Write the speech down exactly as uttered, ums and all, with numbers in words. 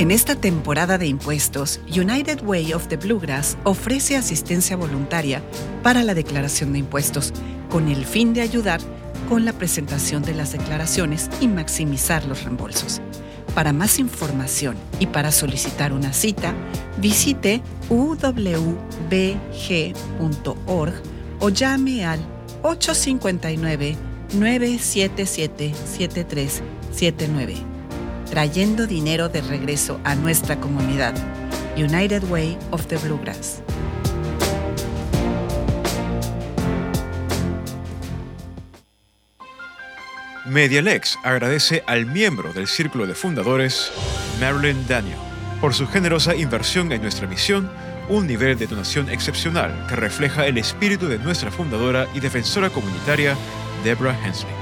En esta temporada de impuestos, United Way of the Bluegrass ofrece asistencia voluntaria para la declaración de impuestos, con el fin de ayudar con la presentación de las declaraciones y maximizar los reembolsos. Para más información y para solicitar una cita, visite u w b g punto org o llame al ocho cinco nueve, nueve siete siete, siete tres siete nueve. Trayendo dinero de regreso a nuestra comunidad. United Way of the Bluegrass. Medialex agradece al miembro del Círculo de Fundadores, Marilyn Daniel, por su generosa inversión en nuestra misión, un nivel de donación excepcional que refleja el espíritu de nuestra fundadora y defensora comunitaria, Deborah Hensley.